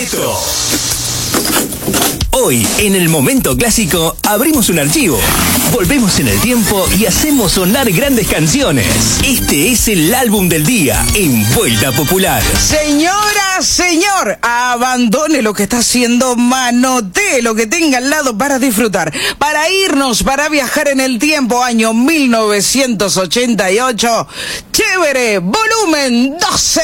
esto. Hoy, en el Momento Clásico, abrimos un archivo, volvemos en el tiempo y hacemos sonar grandes canciones. Este es el álbum del día, en Vuelta Popular. Señora, señor, abandone lo que está haciendo, manotee lo que tenga al lado para disfrutar, para irnos, para viajar en el tiempo, año 1988. Chévere, volumen 12.